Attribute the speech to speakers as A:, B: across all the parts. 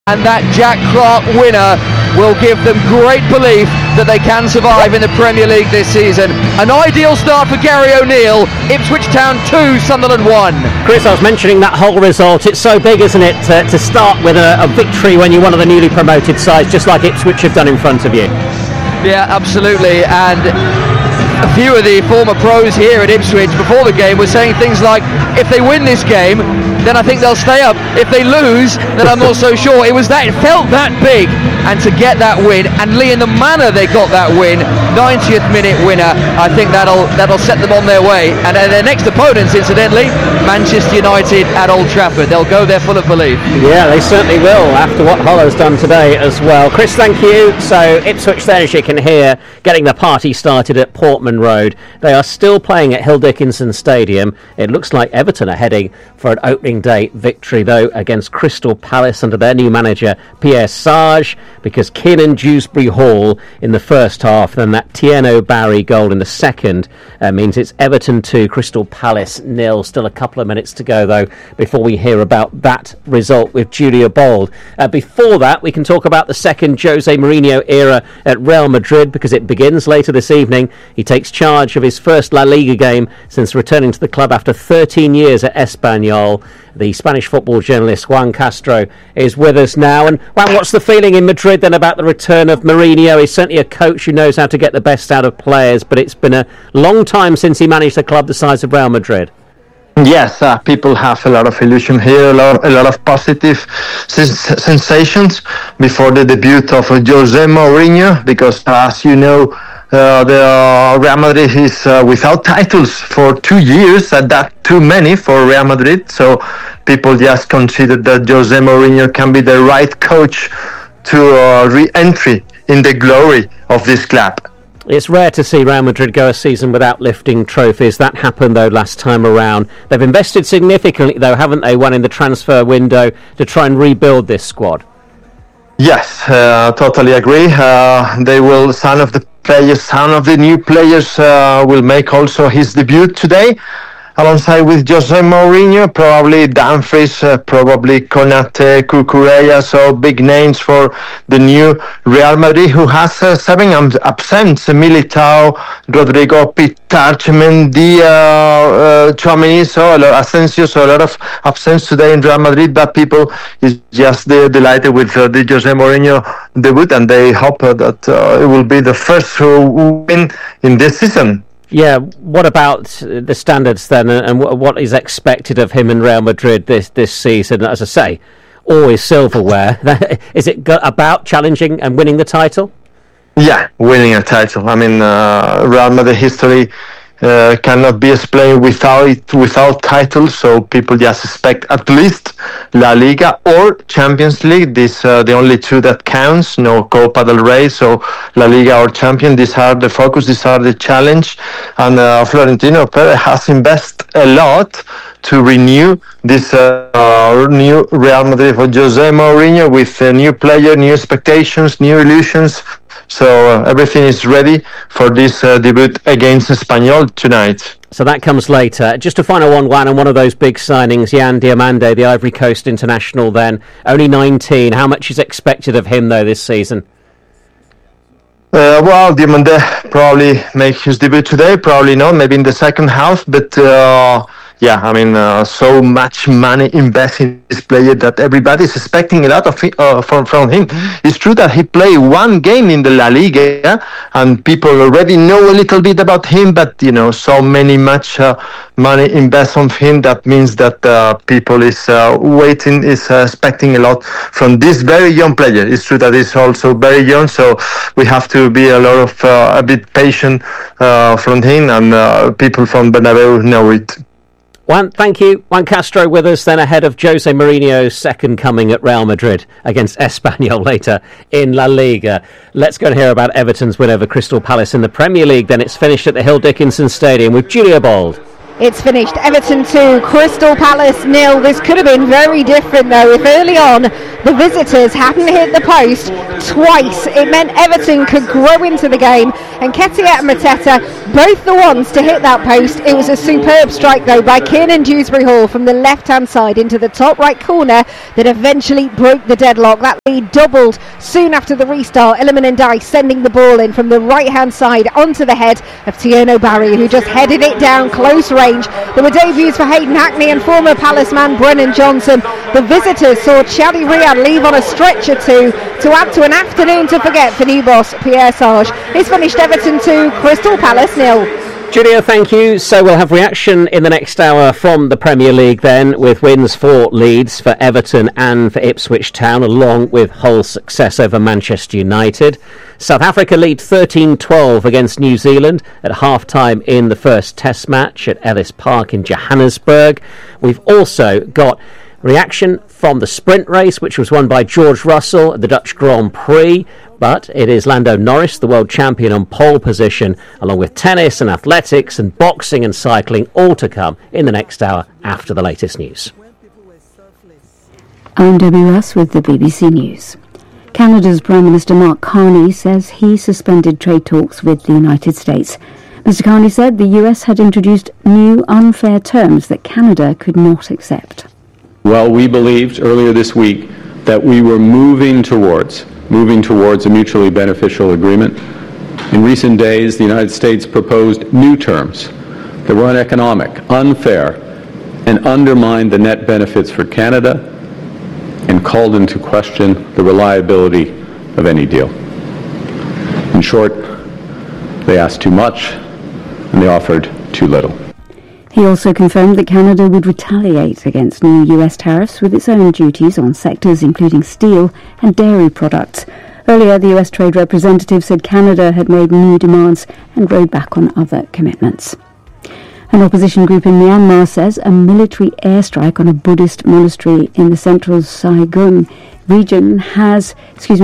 A: And that Jack Clark winner will give them great belief that they can survive in the Premier League this season. An ideal start for Gary O'Neill. Ipswich Town 2, Sunderland 1.
B: Chris, I was mentioning that whole result. It's so big, isn't it, to start with a victory when you're one of the newly promoted sides, just like Ipswich have done in front of you.
A: Yeah, absolutely. And a few of the former pros here at Ipswich before the game were saying things like, if they win this game, then I think they'll stay up. If they lose, then I'm not so sure. It felt that big, and to get that win, and Lee, in the manner they got that win, 90th minute winner, I think that'll set them on their way. And their next opponents, incidentally, Manchester United at Old Trafford. They'll go there full of belief.
B: Yeah, they certainly will, after what Hollow's done today as well. Chris, thank you. So Ipswich there, as you can hear, getting the party started at Portman Road. They are still playing at Hill Dickinson Stadium. It looks like Everton are heading for an opening day victory, though, against Crystal Palace under their new manager Pierre Sage, because Kiernan Dewsbury Hall in the first half, then that Tieno Barry goal in the second means it's Everton 2, Crystal Palace 0. Still a couple of minutes to go, though, before we hear about that result with Julia Bold. Before that, we can talk about the second Jose Mourinho era at Real Madrid, because it begins later this evening. He takes charge of his first La Liga game since returning to the club after 13 years at Espanyol. The Spanish football journalist Juan Castro is with us now. And Juan, what's the feeling in Madrid then about the return of Mourinho? He's certainly a coach who knows how to get the best out of players, but it's been a long time since he managed a club the size of Real Madrid.
C: Yes, people have a lot of illusion here, a lot of positive sensations before the debut of Jose Mourinho, because as you know, the Real Madrid is without titles for 2 years, and that too many for Real Madrid. So people just consider that Jose Mourinho can be the right coach to re-entry in the glory of this club.
B: It's rare to see Real Madrid go a season without lifting trophies. That happened, though, last time around. They've invested significantly, though, haven't they, in the transfer window to try and rebuild this squad?
C: Yes, totally agree. Some of the new players will make also his debut today, alongside with Jose Mourinho, probably Dumfries, probably Konate, Cucurella, so big names for the new Real Madrid, who has 7 absents: Militao, Rodrigo, Pitarch, Mendy, Tchouaméni, Asensio, so a lot of absence today in Real Madrid, but people is just delighted with the Jose Mourinho debut, and they hope that it will be the first win in this season.
B: Yeah, what about the standards then, and what is expected of him in Real Madrid this season? As I say, always silverware. Is it about challenging and winning the title?
C: Yeah, winning a title. I mean, Real Madrid history cannot be explained without titles, so people just expect at least La Liga or Champions League. These the only two that counts. No Copa del Rey, so La Liga or Champions. These are the focus. These are the challenge. And Florentino Perez has invested a lot to renew this new Real Madrid for Jose Mourinho with a new player, new expectations, new illusions. So everything is ready for this debut against Espanyol tonight.
B: So that comes later. Just a final one, and one of those big signings, Yan Diomande, the Ivory Coast international then, only 19. How much is expected of him, though, this season?
C: Well, Diomande probably make his debut today, probably not, maybe in the second half, but yeah, I mean, so much money invested in this player that everybody is expecting a lot of from him. It's true that he played one game in the La Liga, and people already know a little bit about him, but, you know, so much money invested on him, that means that people is expecting a lot from this very young player. It's true that he's also very young, so we have to be a bit patient from him, and people from Bernabeu know it.
B: Juan, thank you. Juan Castro with us then ahead of Jose Mourinho's second coming at Real Madrid against Espanyol later in La Liga. Let's go and hear about Everton's win over Crystal Palace in the Premier League. Then it's finished at the Hill Dickinson Stadium with Julia Bold.
D: It's finished. Everton 2, Crystal Palace 0. This could have been very different though if early on the visitors hadn't hit the post twice. It meant Everton could grow into the game, and Ketia and Mateta both the ones to hit that post. It was a superb strike though by Kiernan Dewsbury Hall from the left hand side into the top right corner that eventually broke the deadlock. That lead doubled soon after the restart. Iliman Ndiaye sending the ball in from the right hand side onto the head of Tierno Barry, who just headed it down close range. There were debuts for Hayden Hackney and former Palace man Brennan Johnson. The visitors saw Chadi Riyad leave on a stretcher to add to an afternoon to forget for new boss Pierre Sarge. It's finished Everton 2, Crystal Palace 0.
B: Julia, thank you. So we'll have reaction in the next hour from the Premier League then, with wins for Leeds, for Everton and for Ipswich Town, along with Hull's success over Manchester United. South Africa lead 13-12 against New Zealand at half-time in the first Test match at Ellis Park in Johannesburg. We've also got reaction from the sprint race, which was won by George Russell at the Dutch Grand Prix. But it is Lando Norris, the world champion, on pole position, along with tennis and athletics and boxing and cycling, all to come in the next hour after the latest news.
E: I'm Debbie Russ with the BBC News. Canada's Prime Minister Mark Carney says he suspended trade talks with the United States. Mr. Carney said the US had introduced new unfair terms that Canada could not accept.
F: Well, we believed earlier this week that we were moving towards a mutually beneficial agreement. In recent days, the United States proposed new terms that were uneconomic, unfair, and undermined the net benefits for Canada and called into question the reliability of any deal. In short, they asked too much and they offered too little.
E: He also confirmed that Canada would retaliate against new US tariffs with its own duties on sectors including steel and dairy products. Earlier, the US Trade Representative said Canada had made new demands and rode back on other commitments. An opposition group in Myanmar says a military airstrike on a Buddhist monastery in the central Saigon region has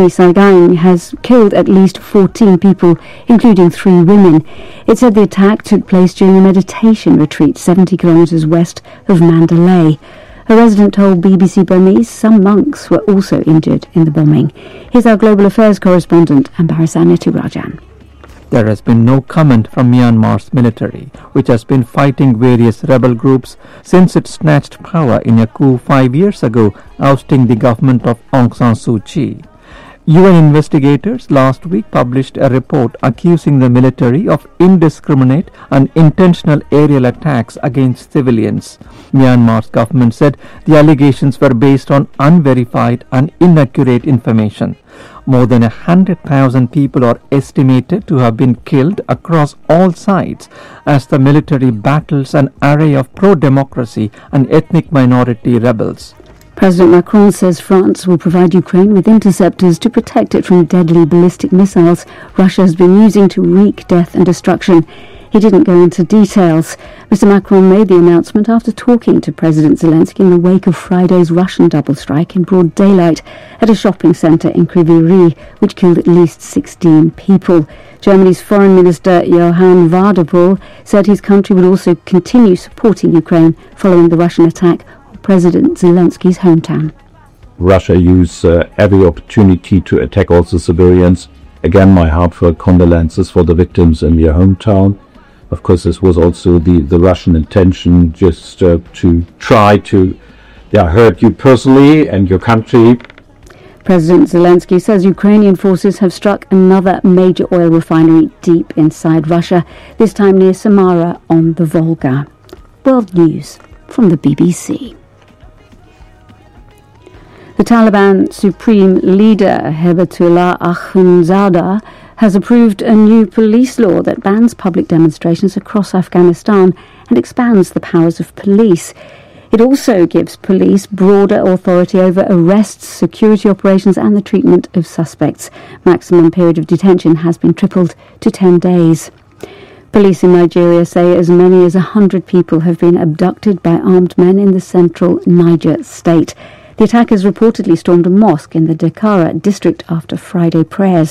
E: killed at least 14 people, including 3 women. It said the attack took place during a meditation retreat 70 kilometres west of Mandalay. A resident told BBC Burmese some monks were also injured in the bombing. Here's our global affairs correspondent, Ambarisana Turajan.
G: There has been no comment from Myanmar's military, which has been fighting various rebel groups since it snatched power in a coup 5 years ago, ousting the government of Aung San Suu Kyi. UN investigators last week published a report accusing the military of indiscriminate and intentional aerial attacks against civilians. Myanmar's government said the allegations were based on unverified and inaccurate information. More than 100,000 people are estimated to have been killed across all sides as the military battles an array of pro-democracy and ethnic minority rebels.
E: President Macron says France will provide Ukraine with interceptors to protect it from deadly ballistic missiles Russia has been using to wreak death and destruction. He didn't go into details. Mr. Macron made the announcement after talking to President Zelensky in the wake of Friday's Russian double strike in broad daylight at a shopping centre in Kryvyi Rih, which killed at least 16 people. Germany's Foreign Minister Johann Wadephul said his country would also continue supporting Ukraine following the Russian attack on President Zelensky's hometown.
H: Russia used every opportunity to attack also civilians. Again, my heartfelt condolences for the victims in your hometown. Of course, this was also the Russian intention, just to try to hurt you personally and your country.
E: President Zelensky says Ukrainian forces have struck another major oil refinery deep inside Russia, this time near Samara on the Volga. World News from the BBC. The Taliban Supreme Leader Hibatullah Akhundzada has approved a new police law that bans public demonstrations across Afghanistan and expands the powers of police. It also gives police broader authority over arrests, security operations and the treatment of suspects. Maximum period of detention has been tripled to 10 days. Police in Nigeria say as many as 100 people have been abducted by armed men in the central Niger state. The attackers reportedly stormed a mosque in the Dakara district after Friday prayers.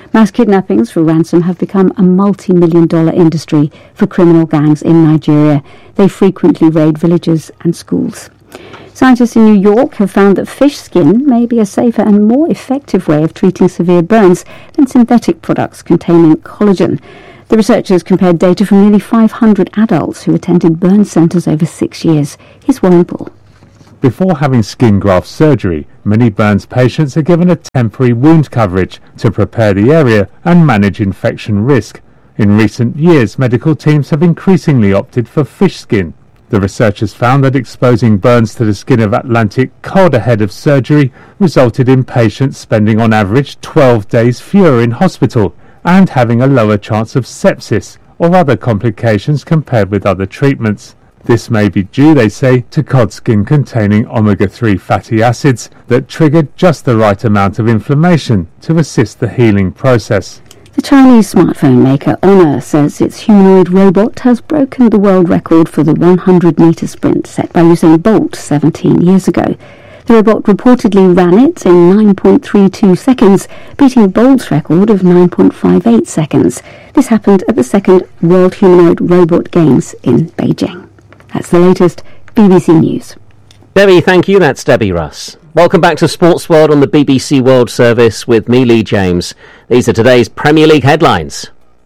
E: Mass kidnappings for ransom have become a multi-million-dollar industry for criminal gangs in Nigeria. They frequently raid villages and schools. Scientists in New York have found that fish skin may be a safer and more effective way of treating severe burns than synthetic products containing collagen. The researchers compared data from nearly 500 adults who attended burn centres over 6 years. Here's Warren Bull.
I: Before having skin graft surgery, many burns patients are given a temporary wound coverage to prepare the area and manage infection risk. In recent years, medical teams have increasingly opted for fish skin. The researchers found that exposing burns to the skin of Atlantic cod ahead of surgery resulted in patients spending on average 12 days fewer in hospital and having a lower chance of sepsis or other complications compared with other treatments. This may be due, they say, to cod skin containing omega-3 fatty acids that triggered just the right amount of inflammation to assist the healing process.
E: The Chinese smartphone maker Honor says its humanoid robot has broken the world record for the 100-metre sprint set by Usain Bolt 17 years ago. The robot reportedly ran it in 9.32 seconds, beating Bolt's record of 9.58 seconds. This happened at the second World Humanoid Robot Games in Beijing. That's the latest. BBC News.
B: Debbie, thank you. That's Debbie Russ. Welcome back to Sports World on the BBC World Service with me, Lee James. These are today's Premier League headlines.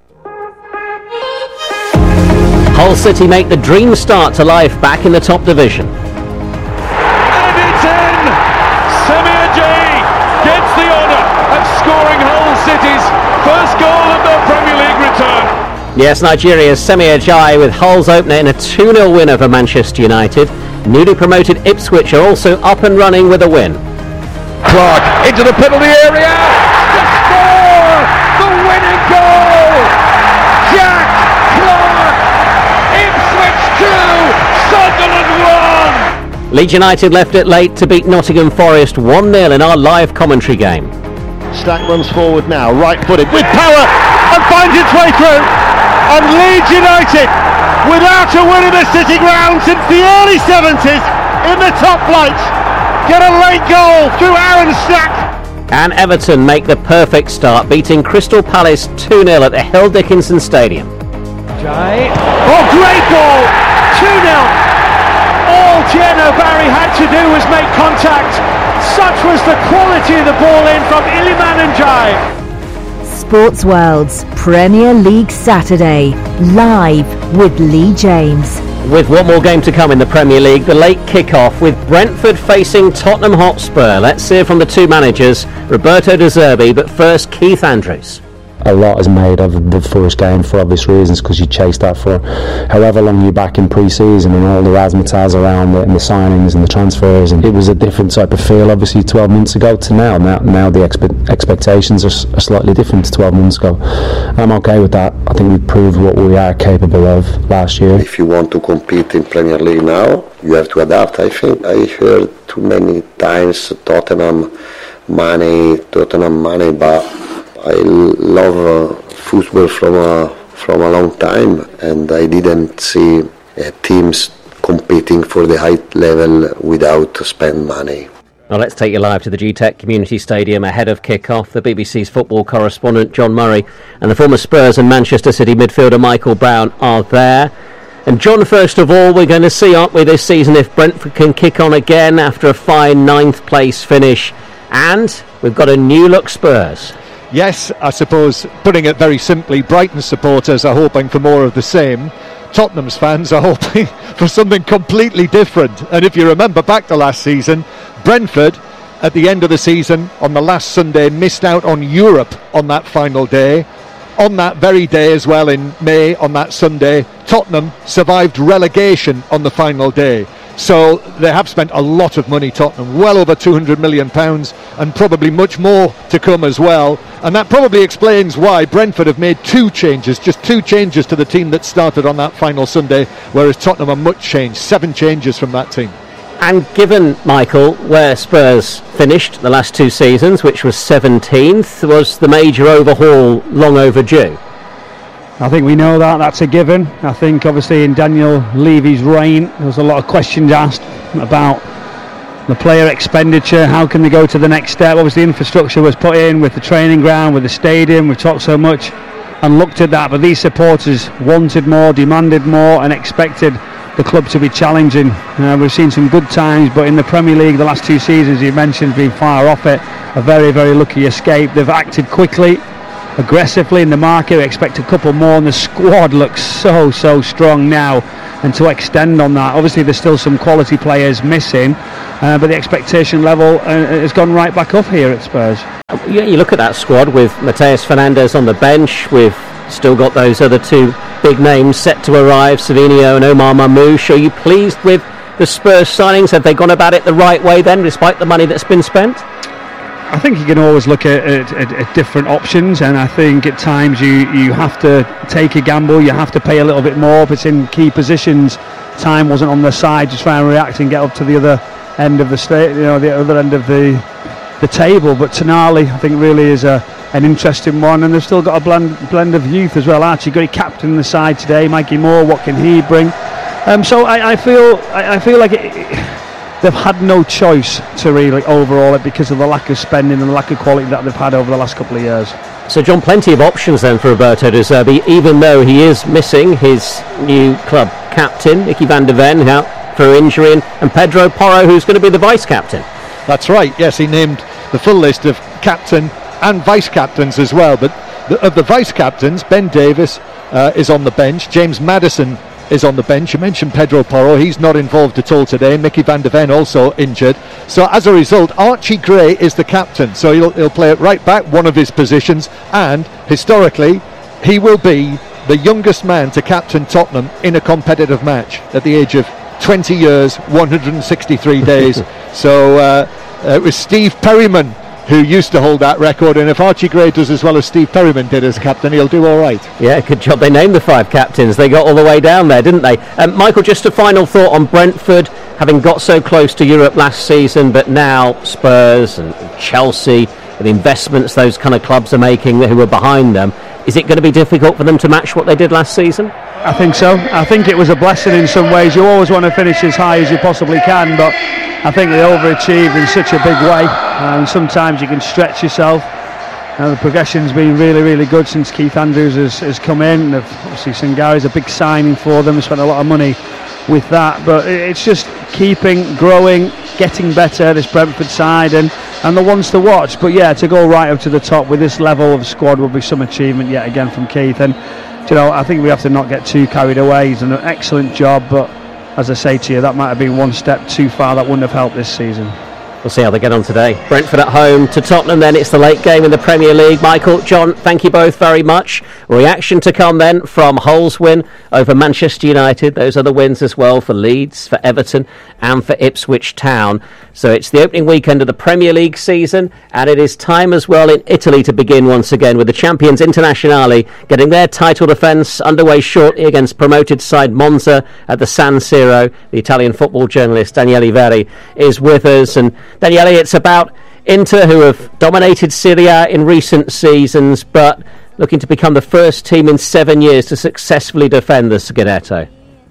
B: Hull City make the dream start to life back in the top division.
J: And it's in! Samir Ajayi gets the honour of scoring Hull City's first goal of their Premier League return.
B: Yes, Nigeria's Semi Ajayi with Hull's opener in a 2-0 win over Manchester United. Newly promoted Ipswich are also up and running with a win.
J: Clark into the penalty area to score the winning goal. Jack Clark, Ipswich 2, Sunderland 1.
B: Leeds United left it late to beat Nottingham Forest 1-0 in our live commentary game.
K: Stack runs forward now, right-footed with power and finds its way through. And Leeds United, without a win in the City ground since the early 70s, in the top flight, get a late goal through Aaron Stack.
B: And Everton make the perfect start, beating Crystal Palace 2-0 at the Hill Dickinson Stadium.
J: Jai. Oh, great ball! 2-0. All Geno Barry had to do was make contact. Such was the quality of the ball in from Iliman Ndiaye.
L: Sports World's Premier League Saturday, live with Lee James.
B: With one more game to come in the Premier League, the late kick-off with Brentford facing Tottenham Hotspur. Let's hear from the two managers, Roberto De Zerbi, but first Keith Andrews.
M: A lot is made of the first game for obvious reasons, because you chase that for however long you're back in pre-season and all the razzmatazz around it and the signings and the transfers, and it was a different type of feel obviously 12 months ago to now the expectations are slightly different to 12 months ago. I'm okay with that. I think we've proved what we are capable of last year.
N: If you want to compete in Premier League now, you have to adapt. I think I heard too many times Tottenham money, but I love football from a long time, and I didn't see teams competing for the high level without spend money.
B: Well, let's take you live to the G-Tech Community Stadium ahead of kick-off. The BBC's football correspondent John Murray and the former Spurs and Manchester City midfielder Michael Brown are there. And John, first of all, we're going to see, aren't we, this season if Brentford can kick on again after a fine 9th place finish. And we've got a new-look Spurs.
O: Yes, I suppose, putting it very simply, Brighton supporters are hoping for more of the same. Tottenham's fans are hoping for something completely different. And if you remember back to last season, Brentford, at the end of the season, on the last Sunday, missed out on Europe on that final day. On that very day as well, in May, on that Sunday, Tottenham survived relegation on the final day. So they have spent a lot of money, Tottenham, well over £200 million, and probably much more to come as well. And that probably explains why Brentford have made just two changes to the team that started on that final Sunday, whereas Tottenham are much changed, 7 changes from that team.
B: And given, Michael, where Spurs finished the last 2 seasons, which was 17th, was the major overhaul long overdue?
P: I think we know that's a given. I think obviously in Daniel Levy's reign there was a lot of questions asked about the player expenditure, how can they go to the next step? Obviously infrastructure was put in with the training ground, with the stadium, we've talked so much and looked at that, but these supporters wanted more, demanded more and expected the club to be challenging. We've seen some good times, but in the Premier League the last 2 seasons you mentioned being far off it, a very, very lucky escape. They've acted quickly, aggressively in the market. We expect a couple more, and the squad looks so strong now. And to extend on that, obviously there's still some quality players missing, but the expectation level has gone right back up here at Spurs.
B: Yeah, you look at that squad with Mateus Fernandes on the bench. We've still got those other 2 big names set to arrive, Savinho and Omar Mamouche. Are you pleased with the Spurs signings? Have they gone about it the right way then, despite the money that's been spent?
P: I think you can always look at different options, and I think at times you have to take a gamble, you have to pay a little bit more if it's in key positions. Time wasn't on their side to try and react and get up to the other end of the the other end of the table. But Tonali, I think, really is an interesting one, and they've still got a blend of youth as well. Archie Gray captain the side today. Mikey Moore, what can he bring? So I feel like they've had no choice to really overhaul it because of the lack of spending and the lack of quality that they've had over the last couple of years.
B: So, John, plenty of options then for Roberto De Zerbi, even though he is missing his new club captain, Nicky van der Ven, out for injury, and Pedro Porro, who's going to be the vice-captain.
O: That's right, yes, he named the full list of captain and vice-captains as well, but of the vice-captains, Ben Davies is on the bench, James Maddison is on the bench. You mentioned Pedro Porro, he's not involved at all today. Mickey van der Ven also injured. So as a result, Archie Gray is the captain. So he'll play it right back, one of his positions, and historically he will be the youngest man to captain Tottenham in a competitive match at the age of 20 years, 163 days. So it was Steve Perryman who used to hold that record, and if Archie Gray does as well as Steve Perryman did as captain, he'll do all right.
B: Yeah, good job. They named the 5 captains. They got all the way down there, didn't they? Michael, just a final thought on Brentford, having got so close to Europe last season, but now Spurs and Chelsea, the investments those kind of clubs are making who are behind them, is it going to be difficult for them to match what they did last season?
P: I think so. I think it was a blessing in some ways. You always want to finish as high as you possibly can, but I think they overachieved in such a big way, and sometimes you can stretch yourself. The progression's been really, really good since Keith Andrews has come in. Obviously Sangari's a big signing for them. They spent a lot of money with that, but it's just keeping growing, getting better, this Brentford side, and the ones to watch. But yeah, to go right up to the top with this level of squad will be some achievement yet again from Keith. And I think we have to not get too carried away. He's done an excellent job, but as I say to you, that might have been one step too far. That wouldn't have helped this season.
B: We'll see how they get on today. Brentford at home to Tottenham, then it's the late game in the Premier League. Michael, John, thank you both very much. Reaction to come then from Hull's win over Manchester United. Those other wins as well for Leeds, for Everton and for Ipswich Town. So it's the opening weekend of the Premier League season, and it is time as well in Italy to begin once again with the champions Internazionale getting their title defence underway shortly against promoted side Monza at the San Siro. The Italian football journalist Daniele Verri is with us, and Daniele, it's about Inter, who have dominated Serie A in recent seasons, but looking to become the first team in 7 years to successfully defend the Scudetto.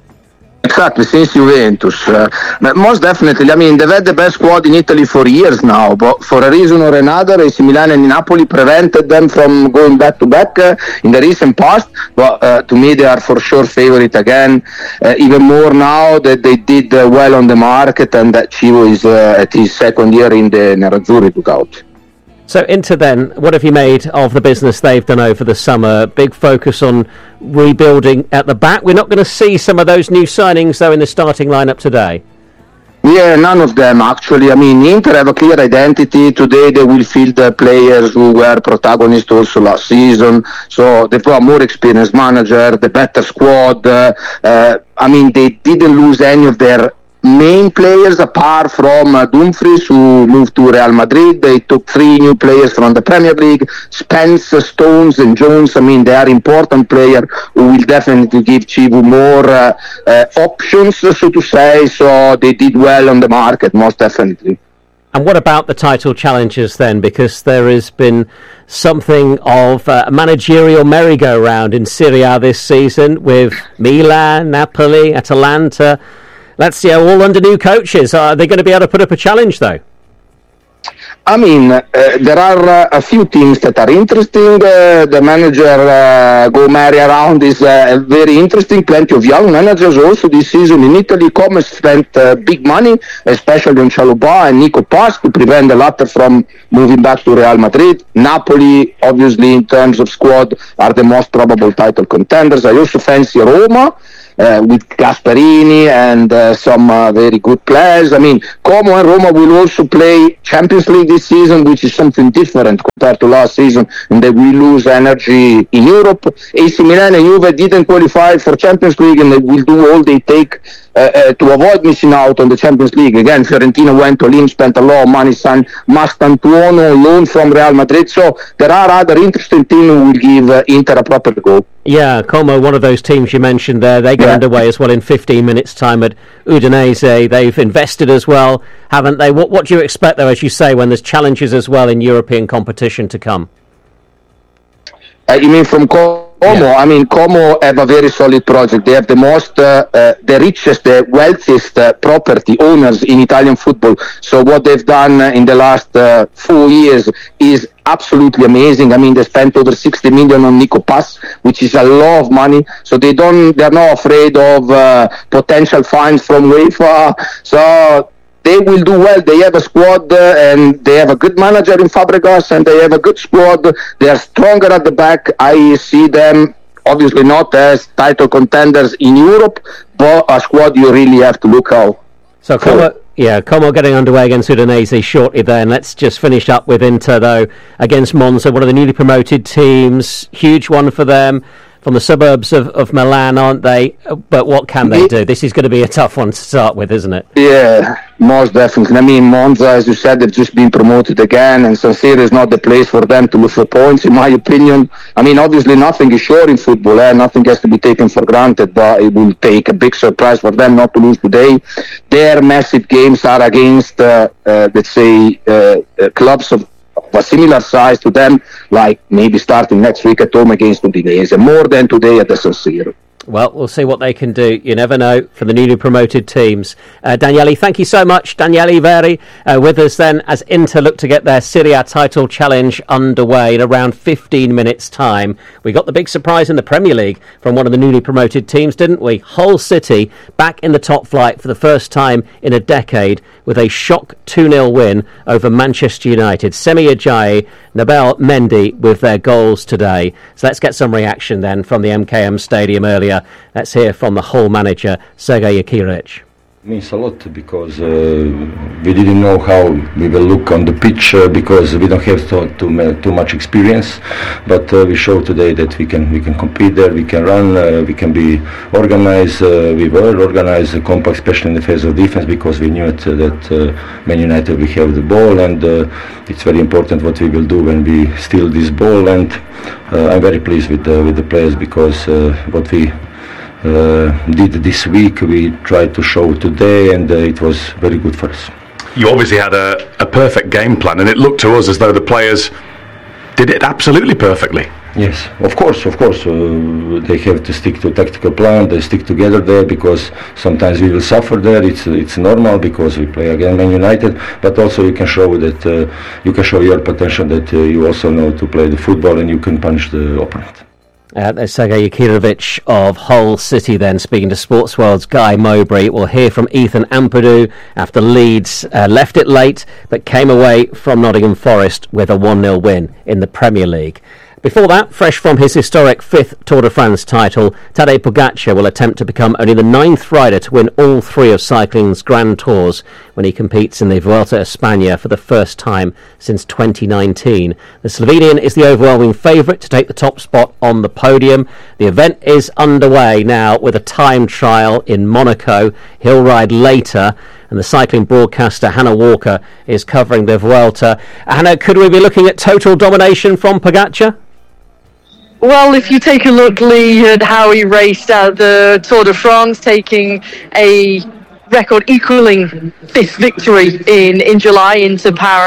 Q: Exactly, since Juventus. Most definitely, I mean, they've had the best squad in Italy for years now, but for a reason or another, AC Milan and Napoli prevented them from going back-to-back in the recent past, but to me they are for sure favorite again, even more now that they did well on the market and that Chivo is at his second year in the Nerazzurri dugout.
B: So Inter then, what have you made of the business they've done over the summer? Big focus on rebuilding at the back. We're not going to see some of those new signings, though, in the starting lineup today.
Q: Yeah, none of them actually. I mean, Inter have a clear identity. Today they will field the players who were protagonists also last season. So they've got a more experienced manager, the better squad. I mean, they didn't lose any of their main players apart from Dumfries, who moved to Real Madrid. They took 3 new players from the Premier League, Spence, Stones and Jones. I mean, they are important players who will definitely give Chivo more options, so to say. So they did well on the market, most definitely.
B: And what about the title challenges then? Because there has been something of a managerial merry-go-round in Serie A this season with Milan, Napoli, Atalanta. Let's see, all under new coaches. Are they going to be able to put up a challenge, though?
Q: I mean, there are a few teams that are interesting. The manager Go Mary around is very interesting. Plenty of young managers also this season in Italy. Como spent big money, especially on Chalobah and Nico Paz, to prevent the latter from moving back to Real Madrid. Napoli, obviously, in terms of squad, are the most probable title contenders. I also fancy Roma. With Gasperini and some very good players. I mean, Como and Roma will also play Champions League this season, which is something different compared to last season, and they will lose energy in Europe. AC Milan and Juve didn't qualify for Champions League, and they will do all they take to avoid missing out on the Champions League. Again, Fiorentina went to Lille, spent a lot of money, signed Mastantuono, loan from Real Madrid. So there are other interesting teams who will give Inter a proper go.
B: Yeah, Como, one of those teams you mentioned there, they get underway as well in 15 minutes' time at Udinese. They've invested as well, haven't they? What do you expect, though, as you say, when there's challenges as well in European competition to come?
Q: You mean from Como? Yeah. I mean, Como have a very solid project. They have the most, the richest, the wealthiest property owners in Italian football. So what they've done in the last 4 years is absolutely amazing. I mean, they spent over 60 million on Nico Paz, which is a lot of money. So they're not afraid of potential fines from UEFA. So they will do well. They have a squad and they have a good manager in Fabregas, and they have a good squad. They are stronger at the back. I see them obviously not as title contenders in Europe, but a squad you really have to look out.
B: So Como getting underway against Udinese shortly then. Let's just finish up with Inter, though, against Monza, one of the newly promoted teams. Huge one for them. From the suburbs of Milan, aren't they? But what can they do? This is going to be a tough one to start with, isn't it?
Q: Yeah, most definitely. I mean, Monza, as you said, they've just been promoted again, and San Siro is not the place for them to look for points, in my opinion. I mean, obviously, nothing is sure in football. Nothing has to be taken for granted, but it will take a big surprise for them not to lose today. Their massive games are against, let's say, clubs of a similar size to them, like maybe starting next week at home against Udinese, more than today at the San Siro.
B: Well, we'll see what they can do. You never know for the newly promoted teams. Daniele, thank you so much. Daniele Veri with us then as Inter look to get their Serie A title challenge underway in around 15 minutes' time. We got the big surprise in the Premier League from one of the newly promoted teams, didn't we? Hull City back in the top flight for the first time in a decade with a shock 2-0 win over Manchester United. Semi Ajayi, Nabil Mendy with their goals today. So let's get some reaction then from the MKM Stadium earlier. Let's hear from the Hull manager, Sergej Jakiric.
R: It means a lot because we didn't know how we will look on the pitch because we don't have too much experience, but we show today that we can compete there, we can run, we can be organized. We were organized, compact, especially in the phase of defense, because we knew that Man United will have the ball, and it's very important what we will do when we steal this ball. And I'm very pleased with the players because what we did this week, we tried to show today, and it was very good for us.
S: You obviously had a perfect game plan, and it looked to us as though the players did it absolutely perfectly.
R: Yes, of course. They have to stick to a tactical plan. They stick together there because sometimes we will suffer there. It's normal because we play against Man United. But also you can show that you can show your potential, that you also know to play the football and you can punish the opponent.
B: There's Sergej Jakiric of Hull City then speaking to Sports World's Guy Mowbray. We'll hear from Ethan Ampadu after Leeds left it late but came away from Nottingham Forest with a 1-0 win in the Premier League. Before that, fresh from his historic fifth Tour de France title, Tadej Pogacar will attempt to become only the 9th rider to win all three of cycling's Grand Tours when he competes in the Vuelta a España for the first time since 2019. The Slovenian is the overwhelming favourite to take the top spot on the podium. The event is underway now with a time trial in Monaco. He'll ride later, and the cycling broadcaster Hannah Walker is covering the Vuelta. Hannah, could we be looking at total domination from Pogacar?
T: Well, if you take a look, Lee, at how he raced at the Tour de France, taking a record equaling fifth victory in July into Paris,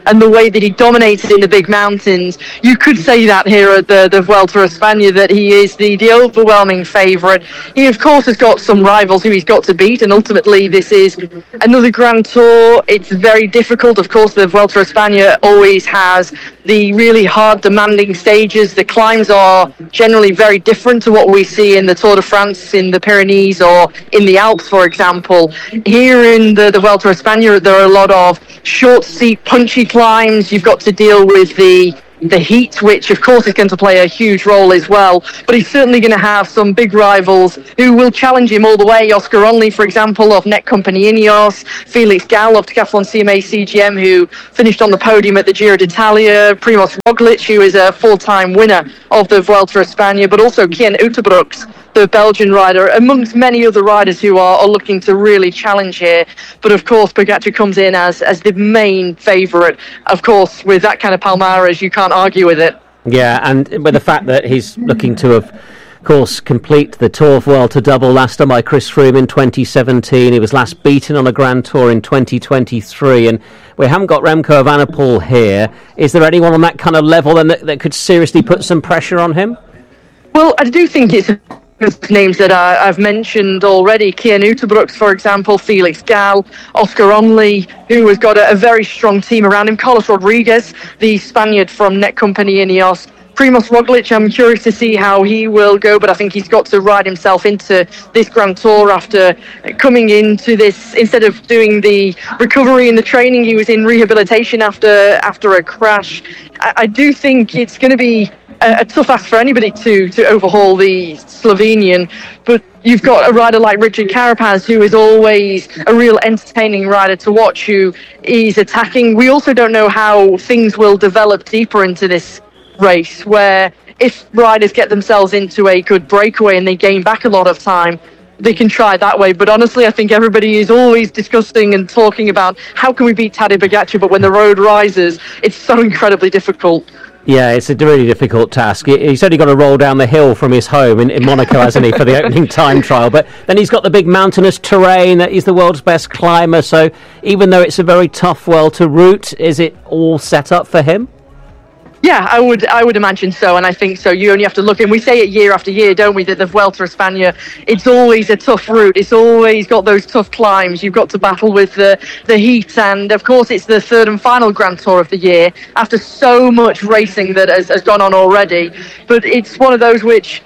T: and the way that he dominated in the big mountains, you could say that here at the Vuelta a España, that he is the overwhelming favourite. He, of course, has got some rivals who he's got to beat, and ultimately this is another Grand Tour. It's very difficult. Of course, the Vuelta a España always has the really hard, demanding stages. The climbs are generally very different to what we see in the Tour de France, in the Pyrenees, or in the Alps, for example. Here in the Vuelta a España, there are a lot of short, steep, punchy climbs. You've got to deal with the heat, which of course is going to play a huge role as well, but he's certainly going to have some big rivals who will challenge him all the way. Oscar Onley, for example, of Netcompany Ineos, Felix Gal of Decathlon CMA CGM, who finished on the podium at the Giro d'Italia, Primoz Roglic, who is a full-time winner of the Vuelta a España, but also Kian Uterbrooks, the Belgian rider, amongst many other riders who are looking to really challenge here. But of course, Pogačar comes in as the main favourite. Of course, with that kind of palmarès, you can't argue with it.
B: Yeah, and with the fact that he's looking to of course, complete the Tour Vuelta double, last done by Chris Froome in 2017. He was last beaten on a Grand Tour in 2023, and we haven't got Remco Evenepoel here. Is there anyone on that kind of level then that could seriously put some pressure on him?
T: Well, I do think it's names that I've mentioned already. Kian Uterbrooks, for example, Felix Gal, Oscar Onley, who has got a very strong team around him, Carlos Rodriguez, the Spaniard from Netcompany Ineos, Primoz Roglic. I'm curious to see how he will go, but I think he's got to ride himself into this Grand Tour after coming into this. Instead of doing the recovery and the training, he was in rehabilitation after a crash. I do think it's going to be a tough ask for anybody to overhaul the Slovenian, but you've got a rider like Richard Carapaz, who is always a real entertaining rider to watch, who is attacking. We also don't know how things will develop deeper into this race, where if riders get themselves into a good breakaway and they gain back a lot of time, they can try that way. But honestly, I think everybody is always discussing and talking about how can we beat Tadej Pogačar, but when the road rises, it's so incredibly difficult.
B: Yeah, it's a really difficult task. He's only got to roll down the hill from his home in Monaco, hasn't he, for the opening time trial. But then he's got the big mountainous terrain. He's the world's best climber. So even though it's a very tough Vuelta route, is it all set up for him?
T: Yeah, I would imagine so, and I think so. You only have to look, and we say it year after year, don't we, that the Vuelta a España, it's always a tough route. It's always got those tough climbs. You've got to battle with the heat, and of course it's the third and final Grand Tour of the year after so much racing that has gone on already. But it's one of those which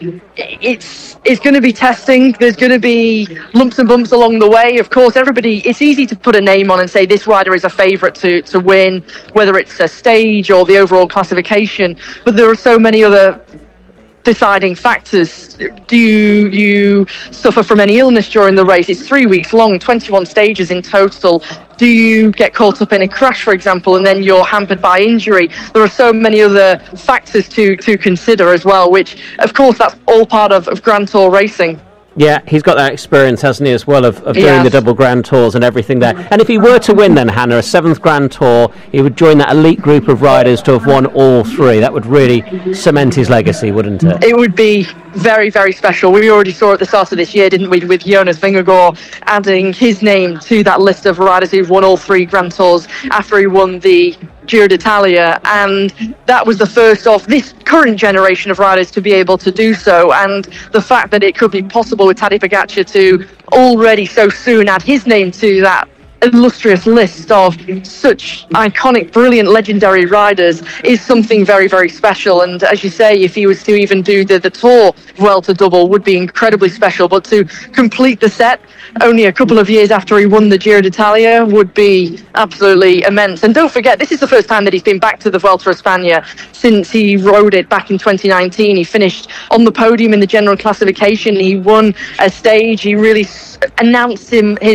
T: it's going to be testing. There's going to be lumps and bumps along the way. Of course, it's easy to put a name on and say this rider is a favourite to win, whether it's a stage or the overall classification. But there are so many other deciding factors. Do you suffer from any illness during the race? It's 3 weeks long, 21 stages in total. Do you get caught up in a crash, for example, and then you're hampered by injury? There are so many other factors to consider as well, which, of course, that's all part of Grand Tour racing.
B: Yeah, he's got that experience, hasn't he, as well, of doing the double Grand Tours and everything there. And if he were to win then, Hannah, a seventh Grand Tour, he would join that elite group of riders to have won all three. That would really cement his legacy, wouldn't it?
T: It would be very, very special. We already saw at the start of this year, didn't we, with Jonas Vingegaard adding his name to that list of riders who've won all three Grand Tours after he won the Giro d'Italia, and that was the first of this current generation of riders to be able to do so. And the fact that it could be possible with Tadej Pogačar to already so soon add his name to that illustrious list of such iconic, brilliant, legendary riders is something very, very special. And as you say, if he was to even do the Tour Vuelta double, would be incredibly special. But to complete the set only a couple of years after he won the Giro d'Italia would be absolutely immense. And don't forget, this is the first time that he's been back to the Vuelta a España since he rode it back in 2019. He finished on the podium in the general classification. He won a stage. He really announced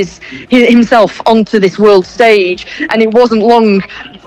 T: himself onto this world stage, and it wasn't long,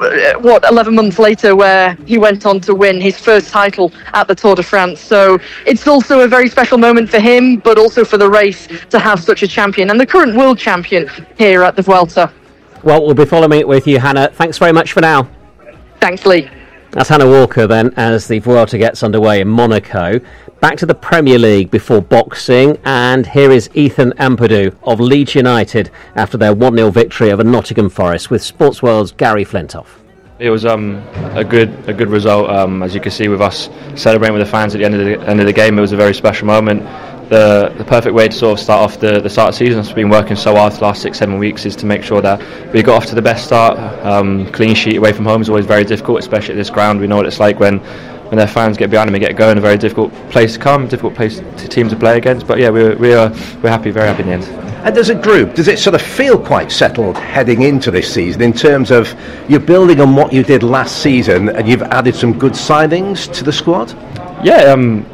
T: 11 months later, where he went on to win his first title at the Tour de France. So it's also a very special moment for him, but also for the race to have such a champion and the current world champion here at the Vuelta.
B: Well, we'll be following it with you, Hannah. Thanks very much for now.
T: Thanks, Lee.
B: That's Hannah Walker then, as the Vuelta gets underway in Monaco. Back to the Premier League before boxing, and here is Ethan Ampadu of Leeds United after their 1-0 victory over Nottingham Forest with Sports World's Gary Flintoff.
U: It was a good result. As you can see with us celebrating with the fans at the end of the game, it was a very special moment. The perfect way to sort of start off the start of the season, has been working so hard for the last 6-7 weeks, is to make sure that we got off to the best start. Clean sheet away from home is always very difficult, especially at this ground. We know what it's like when their fans get behind them and get going. A very difficult place to come, difficult place to team to play against. But yeah, we're happy, very happy in the end.
V: And as a group, does it sort of feel quite settled heading into this season in terms of you're building on what you did last season and you've added some good signings to the squad?
U: Yeah,